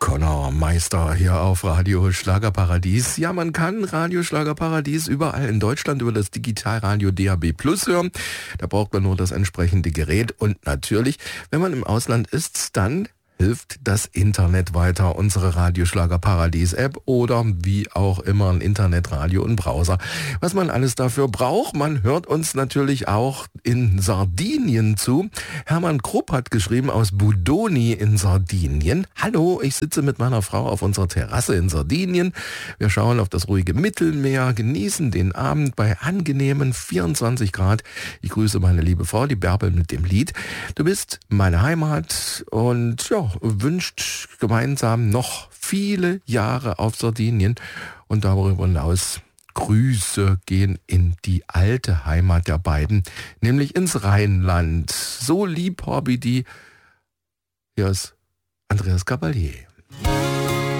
Connor Meister hier auf Radio Schlagerparadies. Ja, man kann Radio Schlagerparadies überall in Deutschland über das Digitalradio DAB+ hören. Da braucht man nur das entsprechende Gerät. Und natürlich, wenn man im Ausland ist, dann hilft das Internet weiter, unsere Radio Schlagerparadies-App oder wie auch immer ein Internetradio und Browser. Was man alles dafür braucht, man hört uns natürlich auch in Sardinien zu. Hermann Krupp hat geschrieben aus Budoni in Sardinien. Hallo, ich sitze mit meiner Frau auf unserer Terrasse in Sardinien. Wir schauen auf das ruhige Mittelmeer, genießen den Abend bei angenehmen 24 Grad. Ich grüße meine liebe Frau, die Bärbel mit dem Lied. Du bist meine Heimat und ja, wünscht gemeinsam noch viele Jahre auf Sardinien und darüber hinaus Grüße gehen in die alte Heimat der beiden, nämlich ins Rheinland. So lieb, Hobby, die. Hier ist Andreas Gabalier.